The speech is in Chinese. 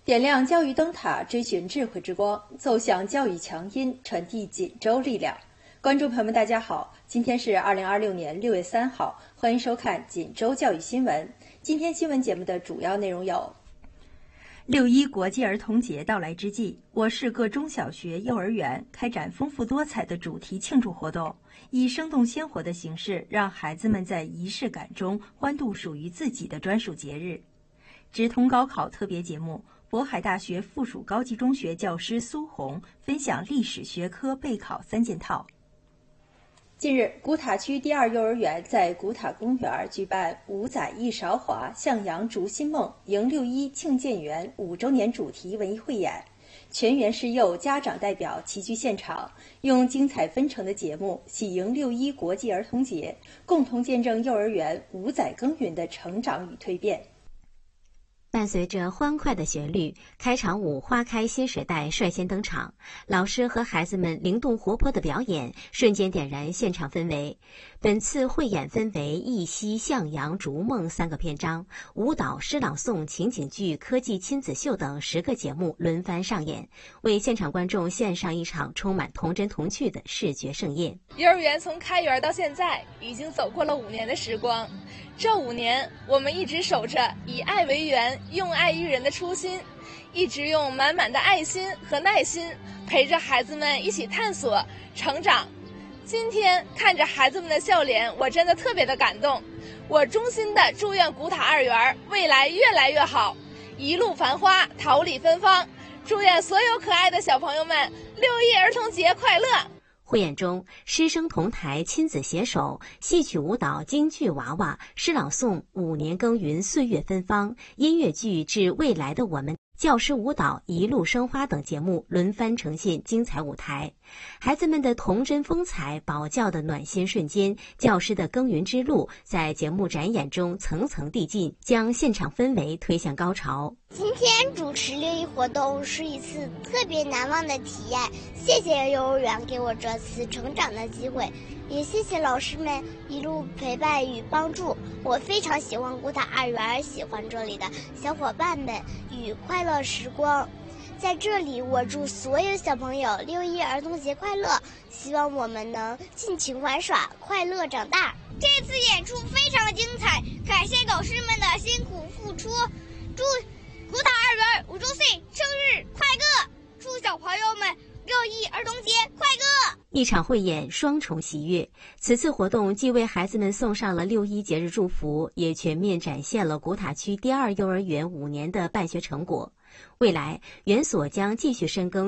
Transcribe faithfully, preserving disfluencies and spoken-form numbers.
点亮教育灯塔，追寻智慧之光，奏响教育强音，传递锦州力量。观众朋友们，大家好，今天是二零二六年六月三号，欢迎收看锦州教育新闻。今天新闻节目的主要内容有：六一国际儿童节到来之际，我市各中小学、幼儿园开展丰富多彩的主题庆祝活动，以生动鲜活的形式，让孩子们在仪式感中欢度属于自己的专属节日。直通高考特别节目，渤海大学附属高级中学教师苏红分享历史学科备考三件套。近日，古塔区第二幼儿园在古塔公园举办“五载一韶华，向阳逐新梦，迎六一庆建园”五周年主题文艺汇演，全园师幼家长代表齐聚现场，用精彩纷呈的节目喜迎六一国际儿童节，共同见证幼儿园五载耕耘的成长与蜕变。 伴随着欢快的旋律，开场舞《花开新时代》率先登场，老师和孩子们灵动活泼的表演瞬间点燃现场氛围。本次汇演分为忆昔、向阳、逐梦三个篇章，舞蹈、诗朗诵、情景剧、科技亲子秀等十个节目轮番上演，为现场观众献上一场充满童真童趣的视觉盛宴。 幼儿园从开园到现在，已经走过了五年的时光。这五年，我们一直守着以爱为园、用爱育人的初心，一直用满满的爱心和耐心陪着孩子们一起探索、成长。今天看着孩子们的笑脸，我真的特别的感动。我衷心的祝愿古塔二园未来越来越好，一路繁花，桃李芬芳。祝愿所有可爱的小朋友们六一儿童节快乐！ 汇演中，师生同台亲子携手，戏曲舞蹈京剧娃娃，诗朗诵五年耕耘岁月芬芳，音乐剧致未来的我们，教师舞蹈一路生花等节目轮番呈现精彩舞台。孩子们的童真风采，保教的暖心瞬间，教师的耕耘之路，在节目展演中层层递进，将现场氛围推向高潮。 今天主持六一活动是一次特别难忘的体验，谢谢幼儿园给我这次成长的机会，也谢谢老师们一路陪伴与帮助。我非常喜欢古塔二园，喜欢这里的小伙伴们与快乐时光。在这里，我祝所有小朋友六一儿童节快乐，希望我们能尽情玩耍，快乐长大。这次演出非常精彩，感谢老师们的辛苦付出。祝古塔二园五周岁生日快乐！祝小朋友们六一儿童节快乐！ 一场汇演，双重喜悦。此次活动既为孩子们送上了六一节日祝福，也全面展现了古塔区第二幼儿园五年的办学成果。未来，园所将继续深耕